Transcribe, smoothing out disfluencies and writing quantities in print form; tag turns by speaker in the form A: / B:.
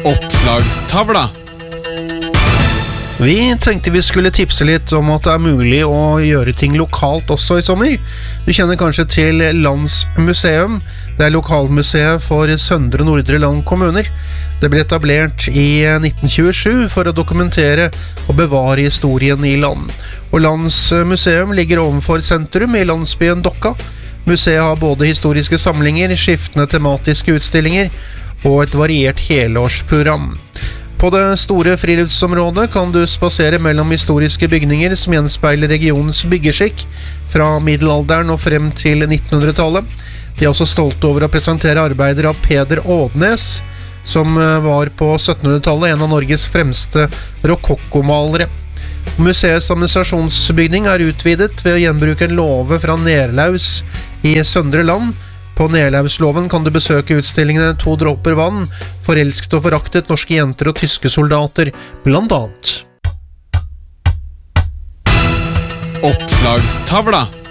A: Oppslagstavla.
B: Vi tenkte vi skulle tipse litt om at det er mulig å gjøre ting lokalt også i sommer. Du kjenner kanskje til Landsmuseum. Det er lokalmuseet for Søndre og Nordre Land kommuner. Det ble etablert i 1927 for å dokumentere og bevare historien i land. Og Landsmuseum ligger ovenfor sentrum i landsbyen Dokka. Museet har både historiske samlinger, skiftende tematiske utstillinger og et variert helårsprogram. På det store friluftsområdet kan du spasere mellom historiske bygninger som gjenspeiler regionens byggeskikk fra middelalderen og frem til 1900-tallet. De er også stolte over å presentere arbeider av Peder Ådnes, som var på 1700-tallet en av Norges fremste rokokkomalere. Museets administrasjonsbygning er utvidet ved å gjenbruke en låve fra Nerlaus i Søndre Land. På Nerlausloven kan du besøke utstillingene To dråper vann, Forelsket og foraktet, norske jenter og tyske soldater, blant annet.
A: Oppslagstavla.